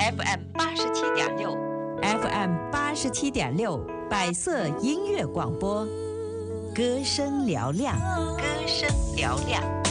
FM87.6，FM87.6，百色音乐广播，歌声嘹亮，歌声嘹亮。